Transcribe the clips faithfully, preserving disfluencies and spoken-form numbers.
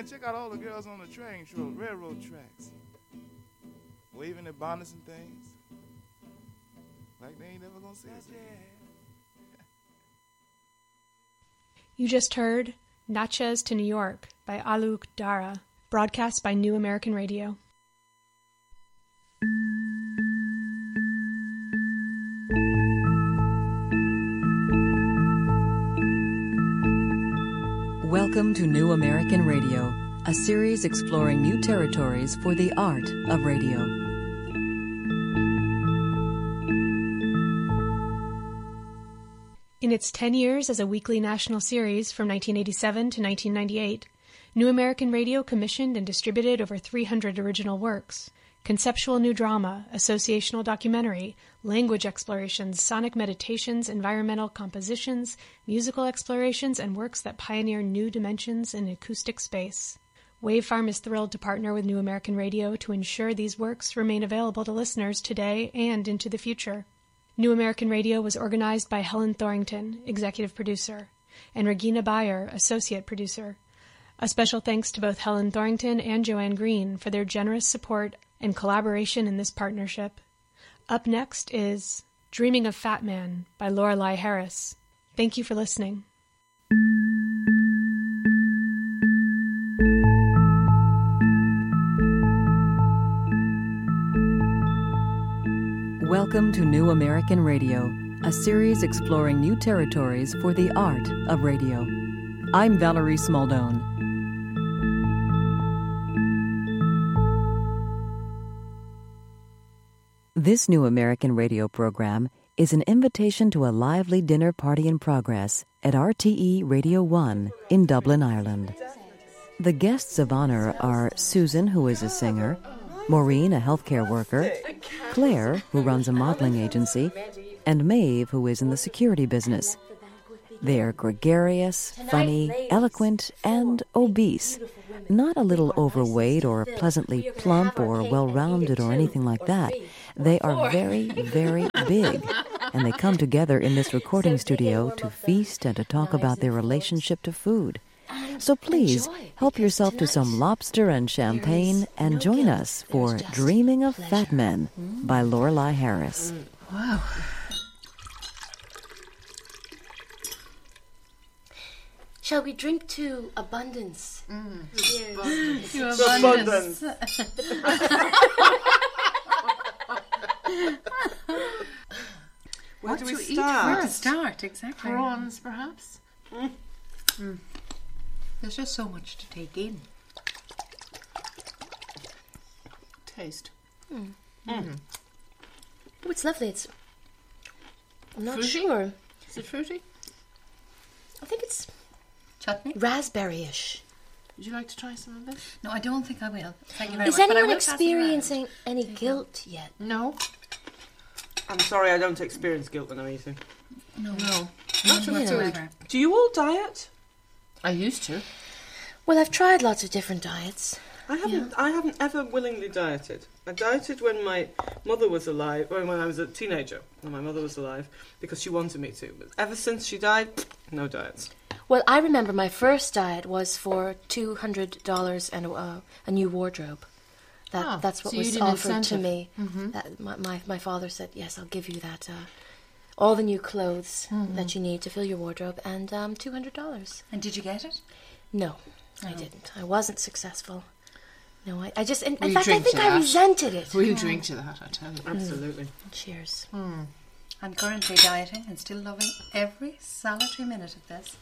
check out all the girls on the train, trail, railroad tracks, waving their bonnets and things, like they ain't never gonna see us again. You just heard Natchez to New York by Alok Dara, broadcast by New American Radio. Welcome to New American Radio, a series exploring new territories for the art of radio. In its ten years as a weekly national series from nineteen eighty-seven to nineteen ninety-eight, New American Radio commissioned and distributed over three hundred original works. Conceptual new drama, associational documentary, language explorations, sonic meditations, environmental compositions, musical explorations, and works that pioneer new dimensions in acoustic space. Wavefarm is thrilled to partner with New American Radio to ensure these works remain available to listeners today and into the future. New American Radio was organized by Helen Thorington, executive producer, and Regina Bayer, associate producer. A special thanks to both Helen Thorington and Joanne Green for their generous support and collaboration in this partnership. Up next is Dreaming of Fat Man by Lorelei Harris. Thank you for listening. Welcome to New American Radio, a series exploring new territories for the art of radio. I'm Valerie Smaldone. This New American Radio program is an invitation to a lively dinner party in progress at R T E Radio one in Dublin, Ireland. The guests of honor are Susan, who is a singer, Maureen, a healthcare worker, Claire, who runs a modeling agency, and Maeve, who is in the security business. They are gregarious, funny, eloquent, and obese. Not a little overweight or pleasantly plump or well-rounded or anything like that. They are very, very big, and they come together in this recording studio to feast and to talk about their relationship to food. So please, help yourself to some lobster and champagne and join us for Dreaming of Fat Men by Lorelei Harris. Wow. Shall we drink to abundance? Mm. Cheers. To abundance. Where What do we to eat? start? Where to start, exactly. Prawns, perhaps? Mm. Mm. There's just so much to take in. Taste. Mm. Mm. Oh, it's lovely. It's. I'm not Fruity? sure. Is it fruity? I think it's Chutney? raspberry-ish. Would you like to try some of this? No, I don't think I will. Thank you very Is much. but I anyone will pass it around. experiencing any guilt yet? No. I'm sorry, I don't experience guilt when I'm eating. No. No. Not whatsoever. Do you all diet? I used to. Well, I've tried lots of different diets. I haven't. I haven't ever willingly dieted. I dieted when my mother was alive, or when I was a teenager, when my mother was alive, because she wanted me to. But ever since she died, no diets. Well, I remember my first diet was for two hundred dollars and a, a new wardrobe. That Ah, that's what so you was did an offered to incentive. me. Mhm. That my, my my father said, "Yes, I'll give you that. Uh, all the new clothes Mhm. that you need to fill your wardrobe, and um, two hundred dollars." And did you get it? No, I Oh. didn't. I wasn't successful. No, I, I just in, Will in you fact I drink think to I that? resented it. Will you drink to that, I tell you? Absolutely. Cheers. Mm. I'm currently dieting and still loving every solitary minute of this.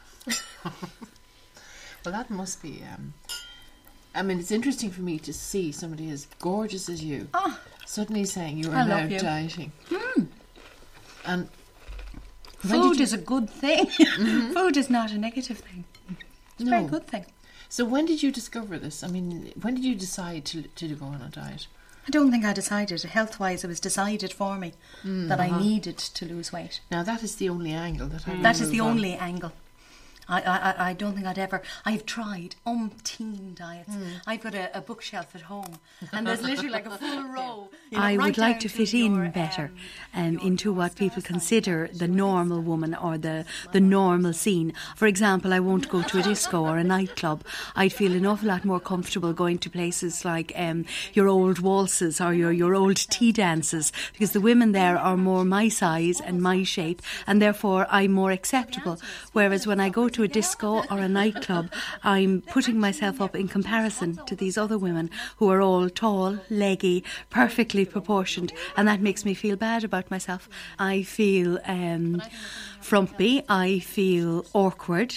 Well, that must be... Um, I mean, it's interesting for me to see somebody as gorgeous as you Oh, suddenly saying you are I now love you. dieting. mm. And when did Food you- is a good thing. Food is not a negative thing. It's a very No. good thing. So when did you discover this? I mean, when did you decide to to go on a diet? I don't think I decided. Health-wise, it was decided for me that I needed to lose weight. Now that is the only angle that I That is the only angle. I, I, I don't think I'd ever... I've tried umpteen diets. Mm. I've got a, a bookshelf at home, and there's literally like a full row. You know, I right would like down to fit your, in um, better um, into what people consider the normal woman or the, the normal scene. For example, I won't go to a disco or a nightclub. I'd feel an awful lot more comfortable going to places like um, your old waltzes or your, your old tea dances, because the women there are more my size and my shape, and therefore I'm more acceptable. Whereas when I go to a disco or a nightclub, I'm putting myself up in comparison to these other women who are all tall, leggy, perfectly proportioned, and that makes me feel bad about myself. I feel um, frumpy, I feel awkward,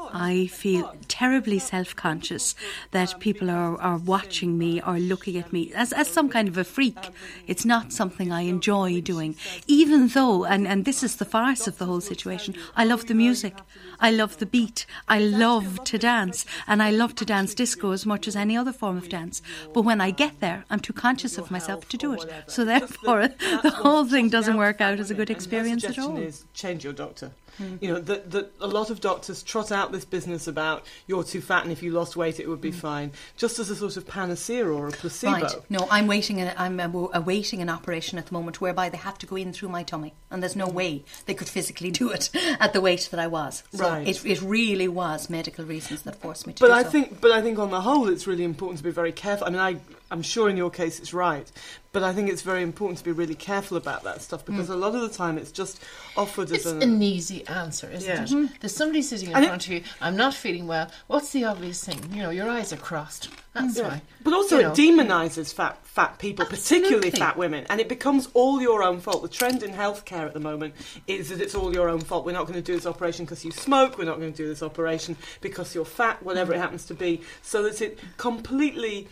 I feel terribly self-conscious that people are, are watching me or looking at me as, as some kind of a freak. It's not something I enjoy doing, even though, and, and this is the farce of the whole situation, I love the music, I love the beat, I love to dance, and I love to dance disco as much as any other form of dance. But when I get there, I'm too conscious of myself to do it. So therefore, the whole thing doesn't work out as a good experience at all. Is change your doctor. Mm. You know, that that a lot of doctors trot out this business about you're too fat and if you lost weight it would be mm. fine, just as a sort of panacea or a placebo. Right. No, I'm waiting. An, I'm awaiting an operation at the moment whereby they have to go in through my tummy, and there's no mm. way they could physically do it at the weight that I was. So right. It, it really was medical reasons that forced me to but do I so. think, but I think on the whole it's really important to be very careful. I mean, I, I'm sure in your case it's right, but I think it's very important to be really careful about that stuff, because mm. a lot of the time it's just offered it's as an... an easy answer, isn't yeah. it? Mm. There's somebody sitting in and front it, of you, I'm not feeling well. What's the obvious thing? You know, your eyes are crossed. That's yeah. why. But also you it know. demonises fat fat people, Absolutely. particularly fat women, and it becomes all your own fault. The trend in healthcare at the moment is that it's all your own fault. We're not going to do this operation because you smoke, we're not going to do this operation because you're fat, whatever mm. it happens to be, so that it completely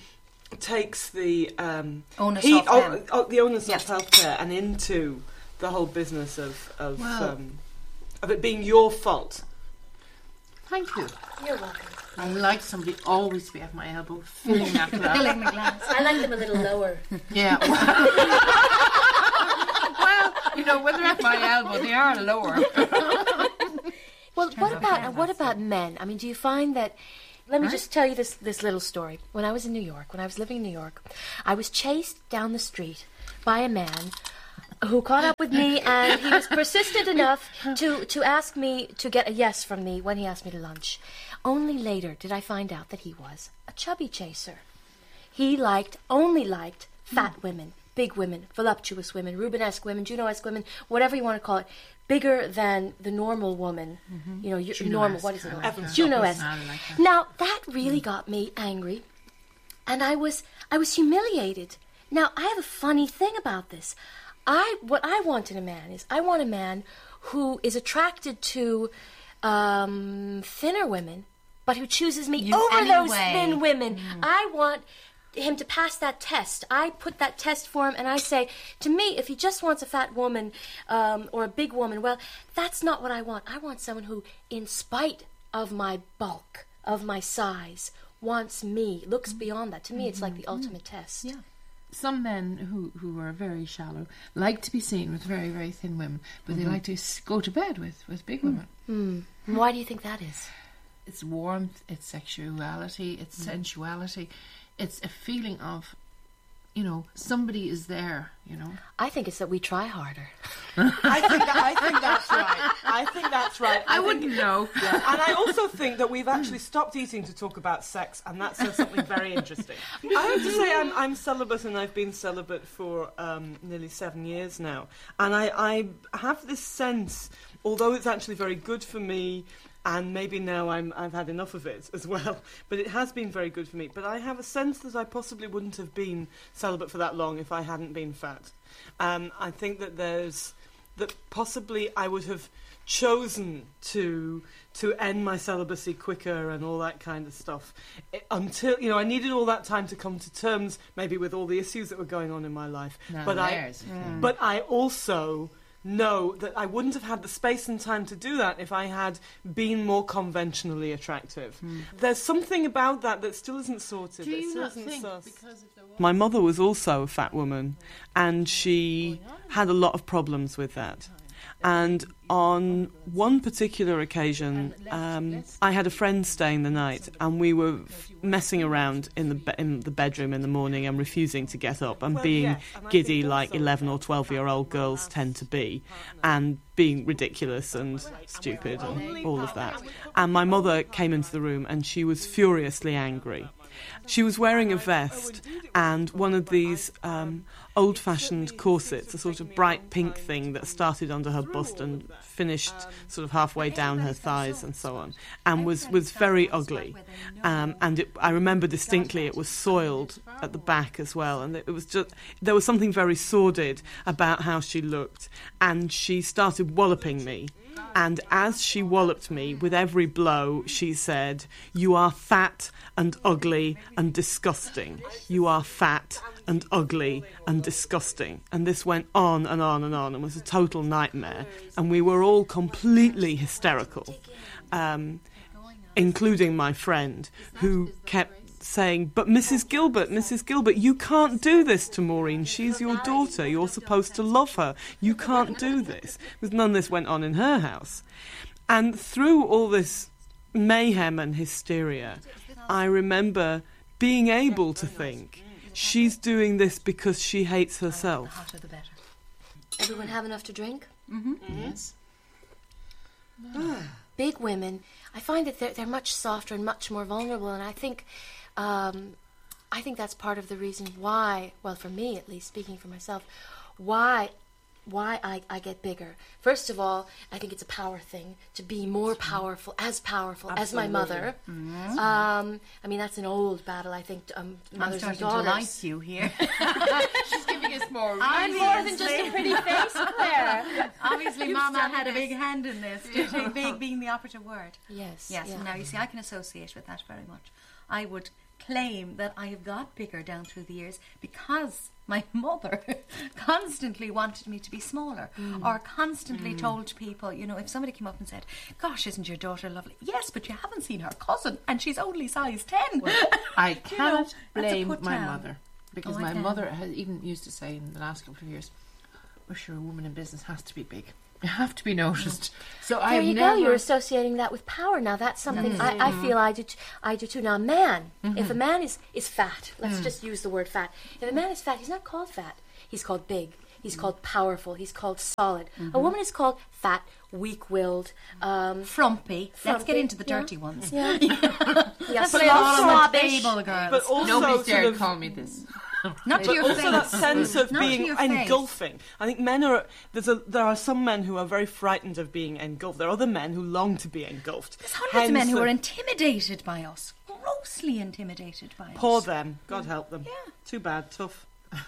takes the um, onus heat, off oh, oh, the onus yes. of healthcare and into the whole business of of, wow. um, of it being your fault. Thank you. You're welcome. I like somebody always to be at my elbow, filling that glass. Filling the glass. I like them a little lower. Yeah. Well, you know, when they're at my elbow, they are lower. Well, what about what about men? I mean, do you find that? Let me Right. just tell you this this little story. When I was in New York, when I was living in New York, I was chased down the street by a man who caught up with me, and he was persistent enough to, to ask me to get a yes from me when he asked me to lunch. Only later did I find out that he was a chubby chaser. He liked, only liked fat mm. women, big women, voluptuous women, Rubenesque women, Juno-esque women, whatever you want to call it, bigger than the normal woman. Mm-hmm. You know, your normal, what is it? Like Juno-esque. like that. Now, that really mm. got me angry, and I was I was humiliated. Now, I have a funny thing about this. I what I want in a man is I want a man who is attracted to um, thinner women, but who chooses me You over anyway. those thin women. Mm. I want him to pass that test. I put that test for him, and I say, to me, if he just wants a fat woman um, or a big woman, well, that's not what I want. I want someone who, in spite of my bulk, of my size, wants me, looks beyond that. To me, it's like the ultimate test. Yeah. Some men who, who are very shallow like to be seen with very, very thin women, but mm-hmm. they like to s- go to bed with, with big women. Mm. Mm. Why do you think that is? It's warmth, it's sexuality, it's mm. sensuality. It's a feeling of, you know, somebody is there, you know. I think it's that we try harder. I think that, I think that's right. I think that's right. I, I wouldn't think, know. Yeah. And I also think that we've actually stopped eating to talk about sex, and that says something very interesting. I have to say I'm, I'm celibate, and I've been celibate for um, nearly seven years now. And I, I have this sense, although it's actually very good for me, and maybe now I'm, I've had enough of it as well, but it has been very good for me. But I have a sense that I possibly wouldn't have been celibate for that long if I hadn't been fat. Um, I think that there's that possibly I would have chosen to to end my celibacy quicker and all that kind of stuff it, until you know I needed all that time to come to terms maybe with all the issues that were going on in my life. No, but I, mm. but I also know that I wouldn't have had the space and time to do that if I had been more conventionally attractive. Mm. There's something about that that still isn't sorted. Do you still not isn't think sus. because of the war- My mother was also a fat woman, and she had a lot of problems with that. And on one particular occasion, um, I had a friend staying the night, and we were f- messing around in the be- in the bedroom in the morning and refusing to get up and being giddy like eleven or twelve year old girls tend to be, and being ridiculous and stupid and all of that. And my mother came into the room and she was furiously angry. She was wearing a vest and one of these um, old-fashioned corsets, a sort of bright pink thing that started under her bust and finished sort of halfway down her thighs and so on, and was, was very ugly. Um, and it, I remember distinctly it was soiled at the back as well, and it was just, there was something very sordid about how she looked, and she started walloping me. And as she walloped me, with every blow, she said, "You are fat and ugly and disgusting. You are fat and ugly and disgusting." And this went on and on and on and was a total nightmare. And we were all completely hysterical, um, including my friend, who kept saying, "But Missus Gilbert, Missus Gilbert, you can't do this to Maureen. She's your daughter. You're supposed to love her. You can't do this." Because none of this went on in her house. And through all this mayhem and hysteria, I remember being able to think, she's doing this because she hates herself. The hotter the better. Everyone have enough to drink? Mm-hmm. Yes. Big women, I find that they're, they're much softer and much more vulnerable, and I think um, I think that's part of the reason why, well, for me at least, speaking for myself, why why I, I get bigger. First of all, I think it's a power thing, to be more powerful, as powerful Absolutely. as my mother. Mm-hmm. Um, I mean, that's an old battle, I think, um, I'm mothers and starting to daughters. like you here. She's giving us more. I'm more than just a pretty face, Claire. Obviously, Mama had a big hand in this. Big being the operative word. Yes. Yes, yeah. and now you see, I can associate with that very much. I would claim that I have got bigger down through the years because my mother constantly wanted me to be smaller, mm. or constantly mm. told people, you know, if somebody came up and said, "Gosh, isn't your daughter lovely?" "Yes, but you haven't seen her cousin, and she's only size ten." Well, I cannot you know, blame put my down. mother, because Oh, I my can. mother has even used to say in the last couple of years, "Well, sure, a woman in business has to be big. You have to be noticed." So There I've you never... go. You're associating that with power. Now that's something Mm. I, I feel I do. T- I do too. Now, a man, Mm-hmm. if a man is is fat, let's Mm. just use the word fat. If a man is fat, he's not called fat. He's called big. He's called powerful. He's called solid. Mm-hmm. A woman is called fat, weak-willed, um, Frumpy. Let's Frumpy, get into the yeah. dirty ones. yeah, yeah, Let's lay it all on the snobbish. table, girls. But also Nobody's sort dared of- to call me this. Not to But your also face. that sense of Not to being your face. engulfing. I think men are there's a there are some men who are very frightened of being engulfed. There are other men who long to be engulfed. There's hundreds of men Hence who the- are intimidated by us. Grossly intimidated by us. Poor them. God help them. Yeah. Too bad. Tough.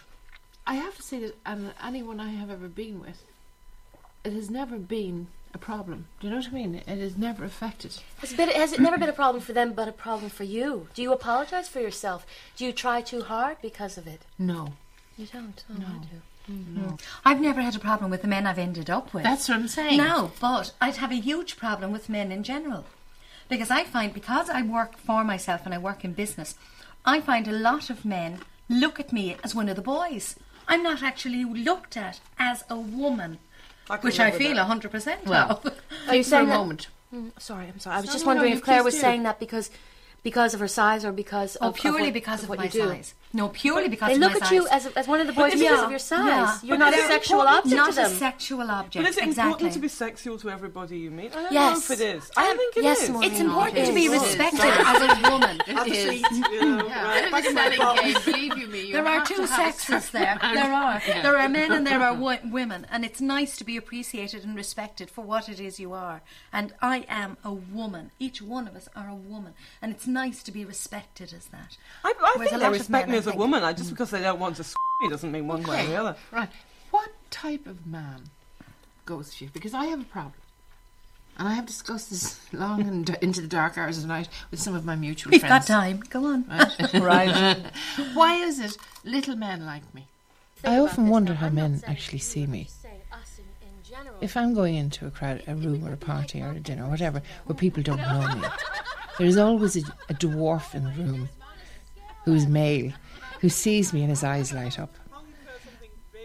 I have to say that um, anyone I have ever been with, it has never been a problem. Do you know what I mean? It has never affected. Has, been, has it never been a problem for them, but a problem for you? Do you apologize for yourself? Do you try too hard because of it? No. You don't. Oh, No. I do. No. I've never had a problem with the men I've ended up with. That's what I'm saying. No, but I'd have a huge problem with men in general. Because I find, because I work for myself and I work in business, I find a lot of men look at me as one of the boys. I'm not actually looked at as a woman, I can which I live with feel that. one hundred percent Well, of. Are you for a saying that? moment. Mm, sorry, I'm sorry. I was No, just no, wondering no, if Claire please was do. saying that because because of her size or because Oh, of purely of what, because of of, what my you do. size. No, purely because They of look my at size. you as as one of the boys is because it- of your size. yeah. You're But not a it's sexual important- object not to them. a sexual object. But is it exactly. important to be sexual to everybody you meet? I don't Yes. know if it is. I think it yes, is. Maureen. It's important It to be is. respected It is. as a woman. It is. You know, Yeah, right, it back is in a my selling box. game, believe you me. You There are have two to have a sexes certain there. amount. There are. Yeah. There are men and there are wo- women, and it's nice to be appreciated and respected for what it is you are. And I am a woman. Each one of us are a woman, and it's nice to be respected as that. I, I Whereas think a they lot of respect men, me I as a think- woman. I, just because they don't want to s me doesn't mean one way or the other. Right. What type of man goes for you? Because I have a problem. And I have discussed this long and d- into the dark hours of the night with some of my mutual We've got friends. time. Go on. Right? Right. Why is it little men like me? Think I about often this. wonder Now, how I'm not men saying actually you, see I'm me. just saying us in- in general. If I'm going into a crowd, a room or a party or a dinner, whatever, where people don't know me, there's always a, a dwarf in the room who's male, who sees me and his eyes light up.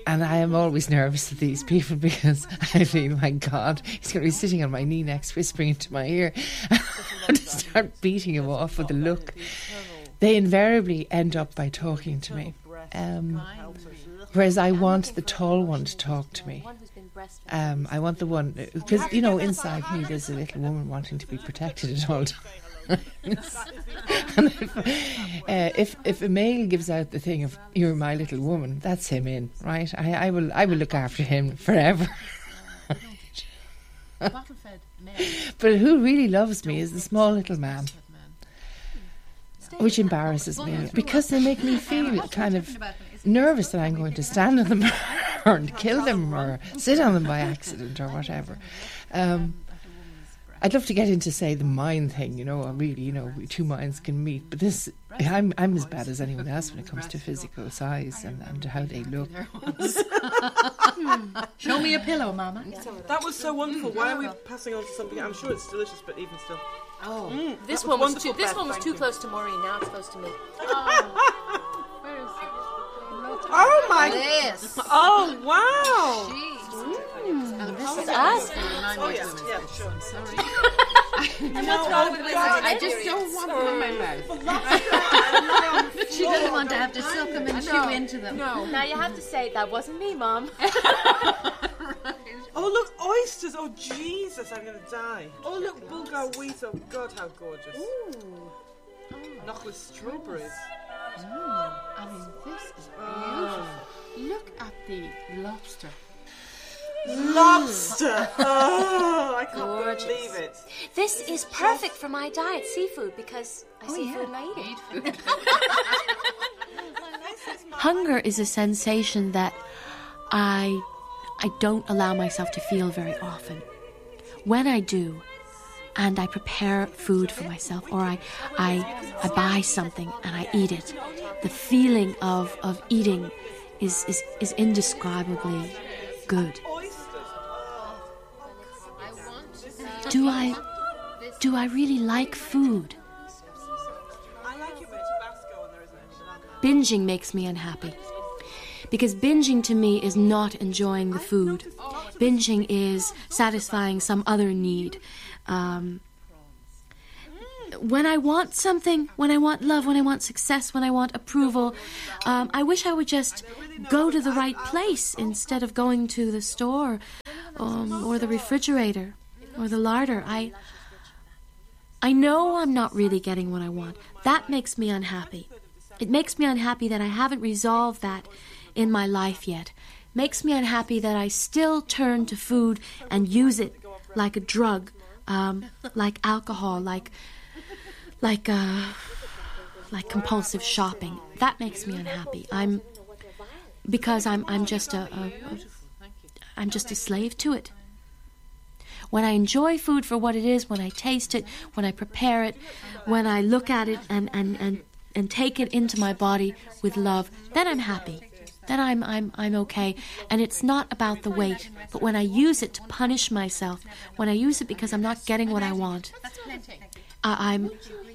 And I am always nervous of these people because I feel, my God, he's going to be sitting on my knee next, whispering into my ear. I just start beating him off with a look. They invariably end up by talking to me. Um, whereas I want the tall one to talk to me. Um, I want the one, because, you know, inside me there's a little woman wanting to be protected at all times. And if, uh, if if a male gives out the thing of "you're my little woman," that's him in, right? I, I will I will look after him forever. But who really loves me is the small little man, which embarrasses me because they make me feel kind of nervous that I'm going to stand on them or kill them or sit on them by accident or whatever. Um, I'd love to get into, say, the mind thing, you know, or really, you know, two minds can meet. But this, I'm I'm as bad as anyone else when it comes to physical size and, and how they look. Show me a pillow, Mama. That was so wonderful. Why are we passing on to something? I'm sure it's delicious, but even still. Oh, Mm, this that one was wonderful, too, this Beth, one was thank too you. close to Maureen. Now it's close to me. Oh my! Yes. Oh wow! This is us. Oh yeah, yeah, sure. I'm sorry. What's wrong with God, I just don't want them in my mouth. She doesn't want to have to suck them and chew into them. No. Now you have to say that wasn't me, Mum. Oh look, oysters! Oh Jesus, I'm gonna die. Oh look, bulgur wheat. Oh God, how gorgeous! Ooh. Knock with strawberries. I mean, this is beautiful. Look at the lobster. Lobster! Oh, I can't Gorgeous. believe it. This is perfect for my diet, seafood, because I see food and I eat it. Hunger is a sensation that I I don't allow myself to feel very often. When I do, and I prepare food for myself, or I I I buy something and I eat it, the feeling of, of eating is, is, is indescribably good. Do I do I really like food? I like it with Tabasco and there isn't any. Binging makes me unhappy. Because binging to me is not enjoying the food. Binging is satisfying some other need. Um, when I want something, when I want love, when I want success, when I want approval, um, I wish I would just go to the right place instead of going to the store um, or the refrigerator or the larder. I, I know I'm not really getting what I want. That makes me unhappy. It makes me unhappy that I haven't resolved that in my life yet. Makes me unhappy that I still turn to food and use it like a drug, um, like alcohol, like like uh, like compulsive shopping. That makes me unhappy. I'm because I'm I'm just a, a, a I'm just a slave to it. When I enjoy food for what it is, when I taste it, when I prepare it, when I look at it and and and, and take it into my body with love, then I'm happy. Then I'm I'm I'm okay. And it's not about the weight, but when I use it to punish myself, when I use it because I'm not getting what I want, I, I'm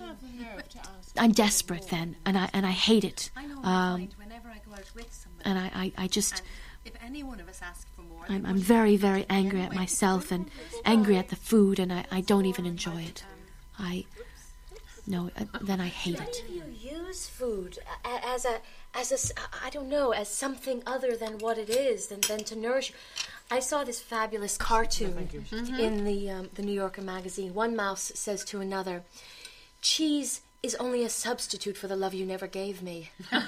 I'm desperate then, and I and I hate it. Um, and I, I, I just I'm, I'm very very angry at myself and angry at the food, and I, I don't even enjoy it. I no, uh, then I hate it. You use food as a as a I don't know, as something other than what it is, than than to nourish you. I saw this fabulous cartoon mm-hmm. in the um, the New Yorker magazine. One mouse says to another, "Cheese is only a substitute for the love you never gave me."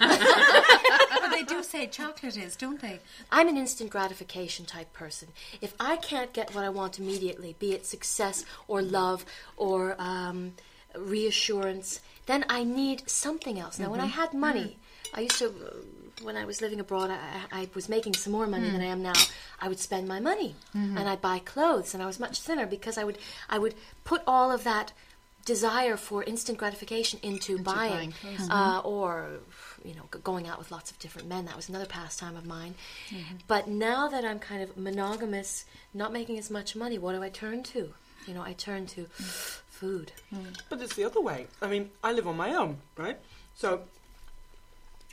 But they do say chocolate is, don't they? I'm an instant gratification type person. If I can't get what I want immediately, be it success or love or um, reassurance, then I need something else. Now, mm-hmm. when I had money, mm-hmm. I used to, uh, when I was living abroad, I, I was making some more money mm. than I am now. I would spend my money mm-hmm. and I'd buy clothes, and I was much thinner because I would I would put all of that desire for instant gratification into, into buying, buying uh, or you know, g- going out with lots of different men. That was another pastime of mine. Mm-hmm. But now that I'm kind of monogamous, not making as much money, what do I turn to? You know, I turn to mm. food. Mm. But it's the other way. I mean, I live on my own, right? So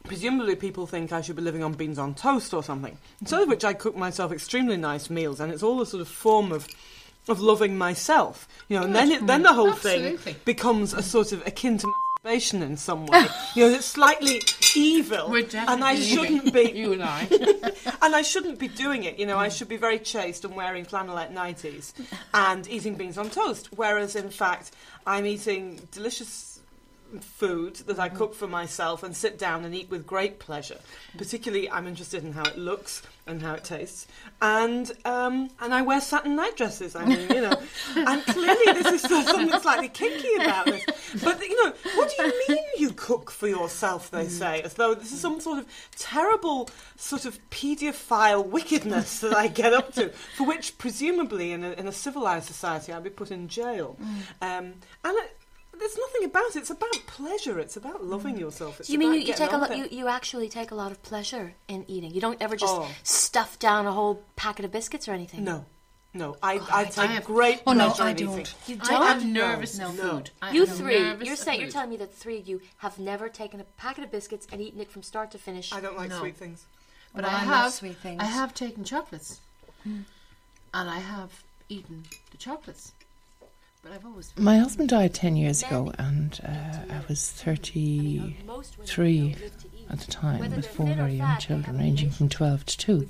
presumably people think I should be living on beans on toast or something. Instead of which I cook myself extremely nice meals, and it's all a sort of form of of loving myself, you know. And then it, then the whole Absolutely. thing becomes a sort of akin to masturbation in some way. You know, it's slightly evil, We're and I definitely- shouldn't be. You and I. And I shouldn't be doing it, you know. I should be very chaste and wearing flannelette nighties and eating beans on toast. Whereas, in fact, I'm eating delicious food that I cook for myself and sit down and eat with great pleasure. Particularly, I'm interested in how it looks and how it tastes. And um, and I wear satin night dresses. I mean, you know. And clearly, this is something slightly kinky about this. But you know, what do you mean you cook for yourself? They say, as though this is some sort of terrible sort of paedophile wickedness that I get up to, for which presumably in a, in a civilized society I'd be put in jail. Um, and. It, There's nothing about it. It's about pleasure. It's about loving yourself. It's You mean about you, you getting take a on lot? with You, it. you actually take a lot of pleasure in eating. You don't ever just Oh. stuff down a whole packet of biscuits or anything. No, no. I, God, I I take have- great Oh, no, pleasure I in don't. eating. You I don't. am nervous No, of no. food. I You am three. nervous You're of saying you're food. telling me that three of you have never taken a packet of biscuits and eaten it from start to finish. I don't like No. sweet things. But Well, I I love have, sweet things. I have taken chocolates, and I have eaten the chocolates. But I've always. My husband died ten years ago, and uh, I was thirty-three at the time, with four very young children, ranging from twelve to two.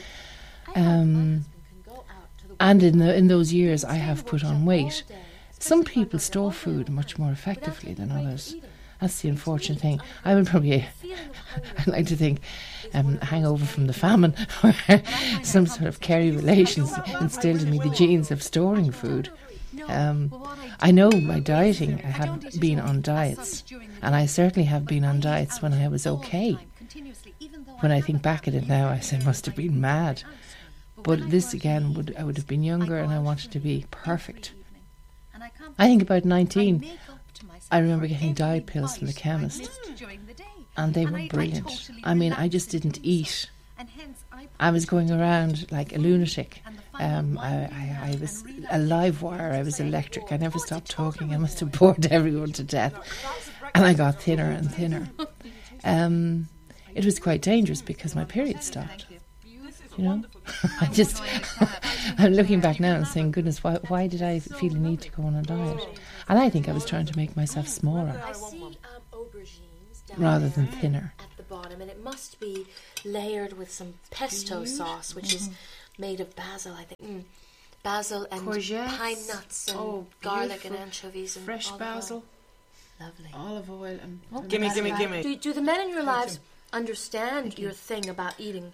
Um, and in the, in those years, I have put on weight. Some people store food much more effectively than others. That's the unfortunate thing. I would probably, I'd like to think, um, hangover from the famine, or some sort of Kerry relations instilled in me the genes of storing food. Um, I know by dieting, I have been on diets, and I certainly have been on diets when I was okay. When I think back at it now, I say I must have been mad. But this again, would I would have been younger, and I wanted to be perfect. I think about nineteen, I remember getting diet pills from the chemist, and they were brilliant. I mean, I just didn't eat. I was going around like a lunatic. Um, I, I, I was a live wire. I was electric. I never stopped talking. I must have bored everyone to death, and I got thinner and thinner. Um, it was quite dangerous because my period stopped. You know, I just I'm looking back now and saying, goodness, why, why did I feel the need to go on a diet? And I think I was trying to make myself smaller I see um, aubergines down rather there than thinner. at the bottom, and it must be layered with some pesto sauce, which is made of basil, I think. Mm. Basil and Courgettes. pine nuts and Oh, garlic and beautiful. anchovies and Fresh olive oil. basil, Lovely. olive oil, and and Gimme, basil. gimme, gimme. Do, do the men in your lives understand your thing about eating?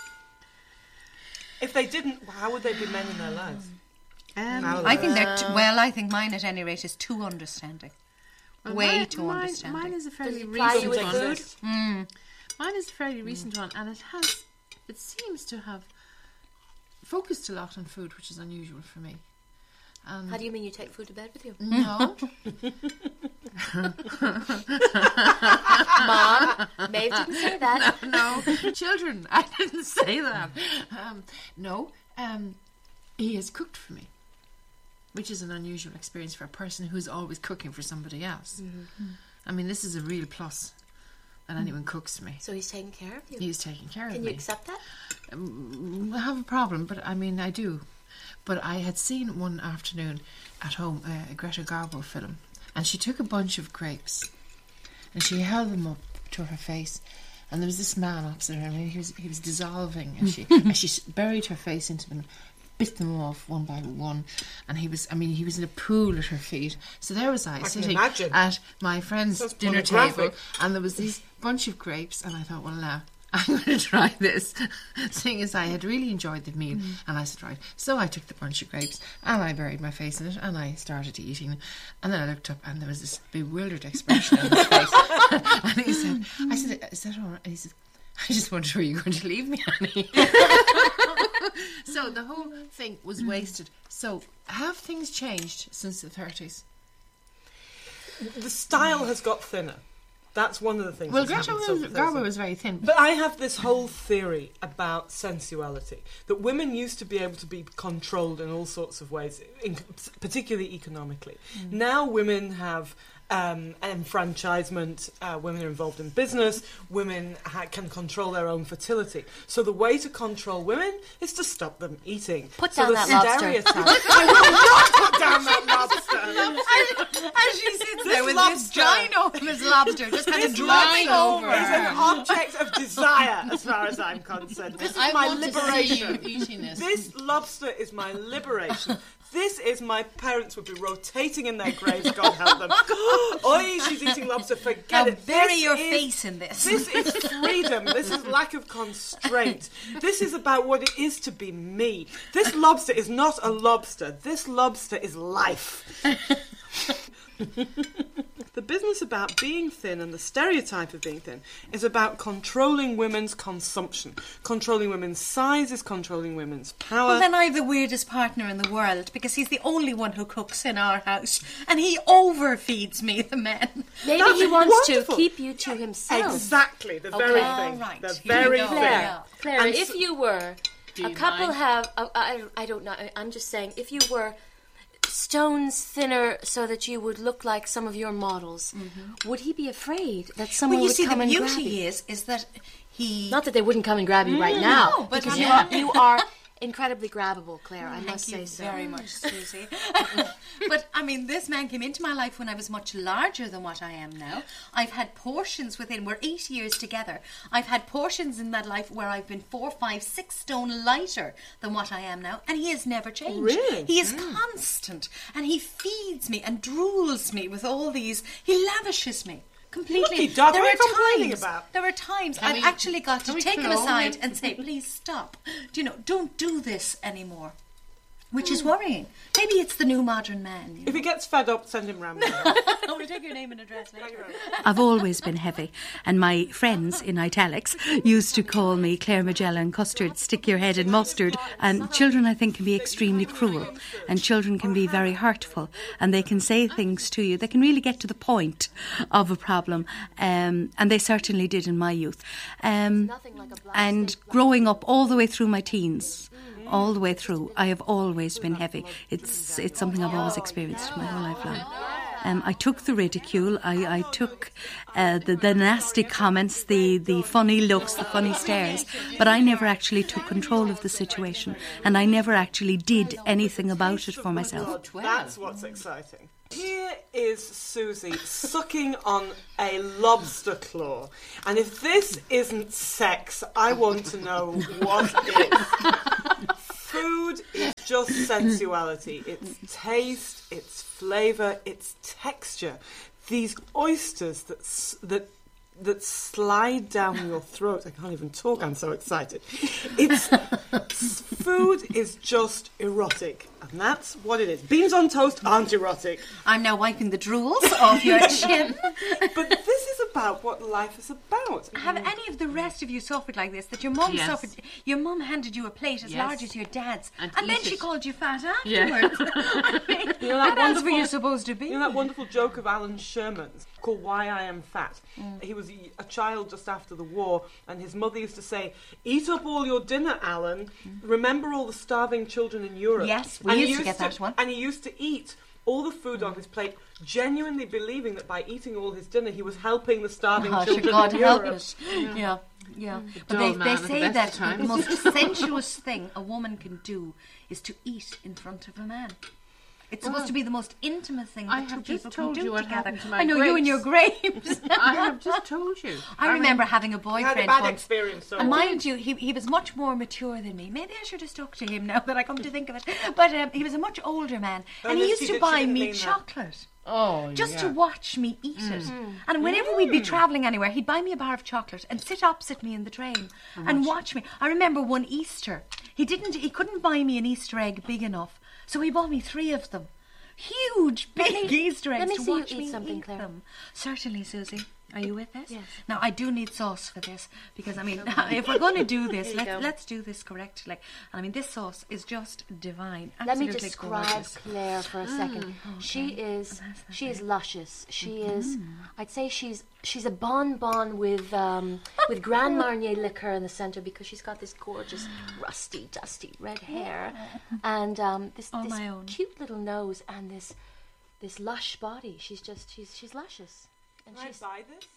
If they didn't, how would they be men in their lives? Um, I think they're t- well. I think mine, at any rate, is too understanding. well, way mine- too mine, understanding. Mine is a fairly Does it ply you recent with one. food? Mm. Mine is a fairly recent one, and it has, it seems to have focused a lot on food, which is unusual for me. And How do you mean you take food to bed with you? no, Mom, Maeve didn't say that. no, children. I didn't say that. Um, no, um, he has cooked for me, which is an unusual experience for a person who's always cooking for somebody else. I mean, this is a real plus that anyone cooks for me. So he's taking care of you. He's taking care Can of you me. accept that? Um, I have a problem, but I mean, I do. But I had seen one afternoon at home uh, a Greta Garbo film, and she took a bunch of grapes and she held them up to her face, and there was this man opposite her, and he was he was dissolving, and she and she s- buried her face into them, bit them off one by one, and he was I mean he was in a pool at her feet. So there was I, I can sitting imagine. at my friend's Sounds dinner pornographic. table, and there was this bunch of grapes, and I thought, well, now I'm going to try this. Seeing as I had really enjoyed the meal, and I said, right. So I took the bunch of grapes and I buried my face in it, and I started eating. And then I looked up, and there was this bewildered expression on his face. And he said, "I said, is that all right?" And he said, "I just wondered, were you going to leave me, Annie?" So the whole thing was wasted. So have things changed since the thirties? The style has got thinner. That's one of the things. Well, that's Greta happened so was, Garbo so- was very thin. But I have this whole theory about sensuality, that women used to be able to be controlled in all sorts of ways, in, particularly economically. Mm. Now women have um, enfranchisement, uh, women are involved in business, women ha- can control their own fertility. So the way to control women is to stop them eating. Put so down the that lobster. stereotype- I will not put down that lobster. As she sits there with lobster. this ginormous lobster just kind of This dropping lobster over. is an object of desire, as far as I'm concerned. This is I my want liberation. to see you eating this. This lobster is my liberation. This is my parents would be rotating in their graves, God help them. Oi, she's eating lobster, forget Now it. bury This your is- face in this. This is freedom. This is lack of constraint. This is about what it is to be me. This lobster is not a lobster. This lobster is life. The business about being thin and the stereotype of being thin is about controlling women's consumption. Controlling women's sizes, controlling women's power. Well, then I have the weirdest partner in the world because he's the only one who cooks in our house and he overfeeds me, the men. Maybe That's he wants wonderful. to keep you to himself. Exactly, the very All thing. right, The here we very go. thing. Yeah. Clara, And if so- you were Do a you couple mind? have uh, I, I don't know, I'm just saying, if you were stones thinner so that you would look like some of your models, would he be afraid that someone Well, you would see, the come and grab beauty you? is, is that he... Not that they wouldn't come and grab you right now, no, but because I you mean- are, you are incredibly grabbable, Claire. I Thank must you say so. very much, Susie. But, I mean, this man came into my life when I was much larger than what I am now. I've had portions within, we're eight years together. I've had portions in that life where I've been four, five, six stone lighter than what I am now, and he has never changed. Really? He is constant, and he feeds me and drools me with all these, he lavishes me. Completely. Lucky dog, there what are are you complaining times. about? There are times Can I've we- actually got to can we take him clone aside him? and say, "Please stop. Do you know? Don't do this anymore." Which is worrying. Maybe it's the new modern man. You If he gets fed up, send him round. We'll take your name and address later. I've always been heavy, and my friends in italics used to call me Claire Magellan Custard, stick your head in mustard. And children, I think, can be extremely cruel, and children can be very hurtful, and they can say things to you. They can really get to the point of a problem, um, and they certainly did in my youth. Um, and growing up all the way through my teens, all the way through, I have always been heavy. It's it's something I've always experienced my whole life long. Um, I took the ridicule, I, I took uh, the, the nasty comments, the, the funny looks, the funny stares, but I never actually took control of the situation, and I never actually did anything about it for myself. That's what's exciting. Here is Susie sucking on a lobster claw. And if this isn't sex, I want to know what is. Food is just sensuality. It's taste, it's flavour, it's texture. These oysters that s- that that slide down your throat. I can't even talk, I'm so excited. It's food is just erotic, and that's what it is. Beans on toast aren't erotic. I'm now wiping the drools off your chin. But this is about what life is about. Have any of the rest of you suffered like this? That your mum Yes. suffered, your mum handed you a plate as Yes. large as your dad's, And and, then eat she it. called you fat Yeah. afterwards. I mean, You know that what else were wonderful- you supposed to be? You know that wonderful joke of Alan Sherman's called Why I Am Fat? Mm. He was a child just after the war, and his mother used to say, "Eat up all your dinner, Alan. Remember all the starving children in Europe." Yes, we And he used to get that one. And he used to eat all the food on his plate, genuinely believing that by eating all his dinner, he was helping the starving Oh, children should God in help Europe. us. Yeah, yeah. But dull they, man they at the say best that of times. the most sensuous thing a woman can do is to eat in front of a man. It's supposed to be the most intimate thing that I two have people just can told do you what together. happened to my I know you and your grapes. I have just told you. I remember having a He boyfriend had a bad once. experience. So And mind you, he, he was much more mature than me. Maybe I should have stuck to him now that I come to think of it. But um, he was a much older man. Oh, and he yes, used she to did- she buy didn't me mean that. chocolate. Oh, Just yeah. to watch me eat it. And whenever we'd be travelling anywhere, he'd buy me a bar of chocolate and sit opposite me in the train and watch me. I remember one Easter, he didn't, he couldn't buy me an Easter egg big enough, so he bought me three of them. Huge, big Easter eggs let me to see you watch eat me something, eat Claire. them. Certainly, Susie. Are you with this? Yes. Now, I do need sauce for this because, I mean, if we're going to do this, Here you let, go. let's do this correctly. I mean, this sauce is just divine. Let me Absolutely describe gorgeous. Claire for a second. She is she is luscious. She is. I'd say she's she's a bonbon with um, with Grand Marnier liqueur in the center because she's got this gorgeous rusty, dusty red hair and um, this, All this my own. cute little nose and this this lush body. She's just she's she's luscious. And Can I she's buy this?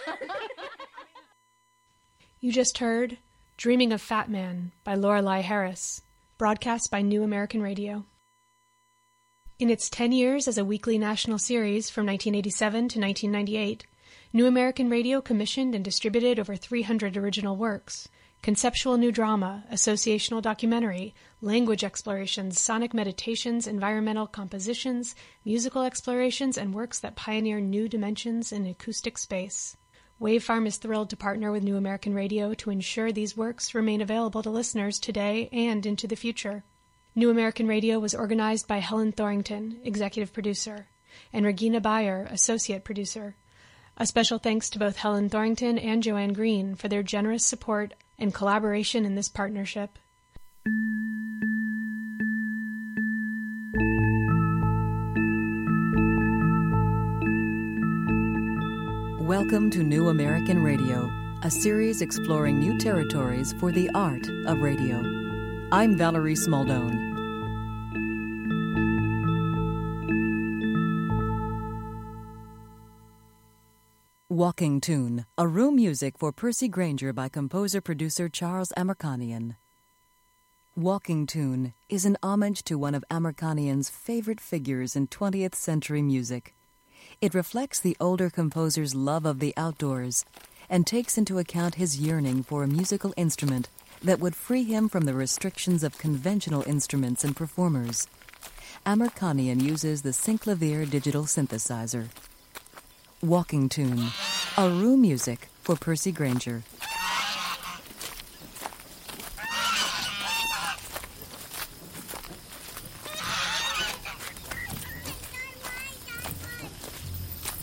You just heard Dreaming of Fat Man by Lorelei Harris, broadcast by New American Radio. In its ten years as a weekly national series from nineteen eighty-seven to nineteen ninety-eight, New American Radio commissioned and distributed over three hundred original works: conceptual new drama, associational documentary, language explorations, sonic meditations, environmental compositions, musical explorations, and works that pioneer new dimensions in acoustic space. Wave Farm is thrilled to partner with New American Radio to ensure these works remain available to listeners today and into the future. New American Radio was organized by Helen Thorington, executive producer, and Regina Bayer, associate producer. A special thanks to both Helen Thorington and Joanne Green for their generous support and collaboration in this partnership. Welcome to New American Radio, a series exploring new territories for the art of radio. I'm Valerie Smaldone. Walking Tune, a room music for Percy Grainger by composer-producer Charles Amerkanian. Walking Tune is an homage to one of Amerkanian's favorite figures in twentieth century music. It reflects the older composer's love of the outdoors and takes into account his yearning for a musical instrument that would free him from the restrictions of conventional instruments and performers. Amerkanian uses the Synclavier digital synthesizer. Walking Tune, a room music for Percy Grainger.